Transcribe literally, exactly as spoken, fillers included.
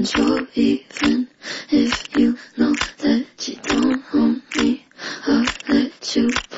control, even if you know that you don't own me. I'll let you